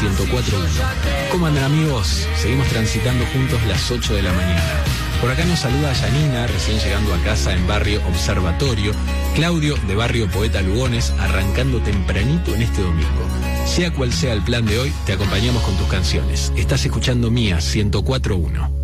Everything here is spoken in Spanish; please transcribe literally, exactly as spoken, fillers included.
ciento cuatro punto uno. ¿Cómo andan, amigos? Seguimos transitando juntos las ocho de la mañana. Por acá nos saluda Yanina, recién llegando a casa en Barrio Observatorio. Claudio, de Barrio Poeta Lugones, arrancando tempranito en este domingo. Sea cual sea el plan de hoy, te acompañamos con tus canciones. Estás escuchando Mía ciento cuatro punto uno.